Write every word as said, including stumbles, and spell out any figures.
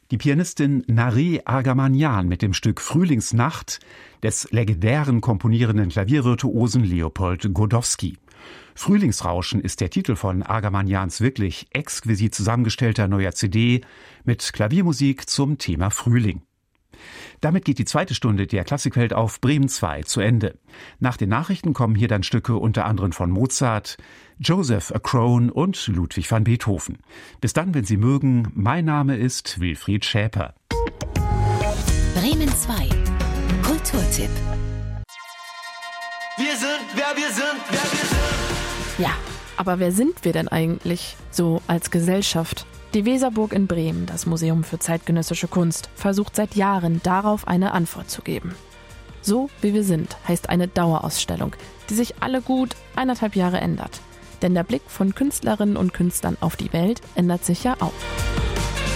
Die Pianistin Nareh Argamanyan mit dem Stück Frühlingsnacht des legendären komponierenden Klaviervirtuosen Leopold Godowsky. Frühlingsrauschen ist der Titel von Argamanyans wirklich exquisit zusammengestellter neuer C D mit Klaviermusik zum Thema Frühling. Damit geht die zweite Stunde der Klassikwelt auf Bremen zwei zu Ende. Nach den Nachrichten kommen hier dann Stücke unter anderem von Mozart, Joseph a Crone und Ludwig van Beethoven. Bis dann, wenn Sie mögen, mein Name ist Wilfried Schäper. Bremen zwei. Kulturtipp. Wir sind, wer wir sind, wer wir sind. Ja, aber wer sind wir denn eigentlich so als Gesellschaft? Die Weserburg in Bremen, das Museum für zeitgenössische Kunst, versucht seit Jahren darauf eine Antwort zu geben. So wie wir sind heißt eine Dauerausstellung, die sich alle gut eineinhalb Jahre ändert. Denn der Blick von Künstlerinnen und Künstlern auf die Welt ändert sich ja auch.